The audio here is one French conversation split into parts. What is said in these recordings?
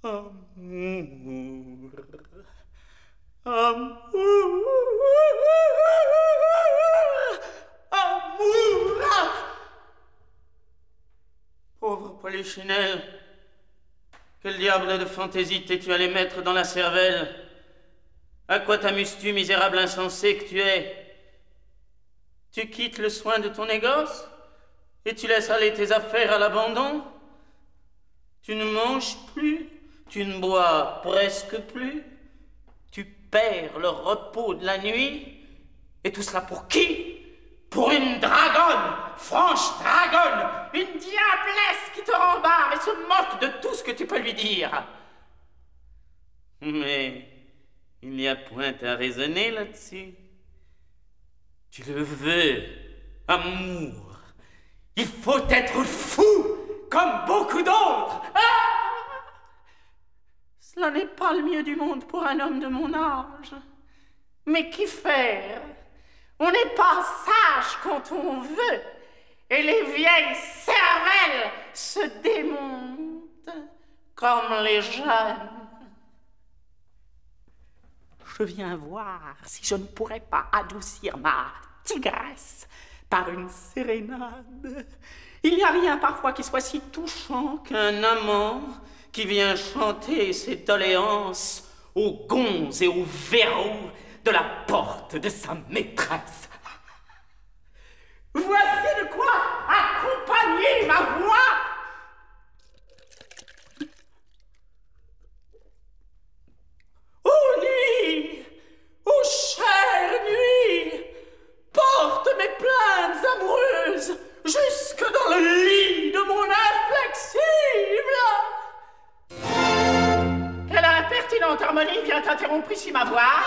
Amour, amour, amour. Pauvre Polichinelle, quel diable de fantaisie t'es-tu allé mettre dans la cervelle? À quoi t'amuses-tu, misérable insensé que tu es? Tu quittes le soin de ton négoce et tu laisses aller tes affaires à l'abandon? Tu ne manges plus, tu ne bois presque plus, tu perds le repos de la nuit, et tout cela pour qui? Pour une dragonne, franche dragonne, une diablesse qui te rembarre et se moque de tout ce que tu peux lui dire. Mais il n'y a point à raisonner là-dessus. Tu le veux, amour. Il faut être fou, comme beaucoup d'autres. Ah! Cela n'est pas le mieux du monde pour un homme de mon âge. Mais qu'y faire? On n'est pas sage quand on veut, et les vieilles cervelles se démontent comme les jeunes. Je viens voir si je ne pourrais pas adoucir ma tigresse par une sérénade. Il n'y a rien parfois qui soit si touchant qu'un amant qui vient chanter ses doléances aux gonds et aux verrous de la porte de sa maîtresse. Voici de quoi accompagner ma voix. Ô nuit, ô chère nuit, porte mes plaintes amoureuses jusque dans le lit de mon inflexible. Quelle impertinente harmonie vient interrompre ici ma voix?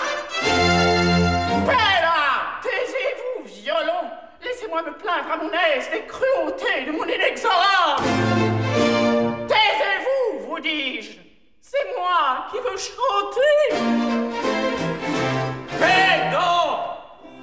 Bella, taisez-vous, violon. Laissez-moi me plaindre à mon aise des cruautés de mon inexorable. Taisez-vous, vous dis-je. C'est moi qui veux chanter.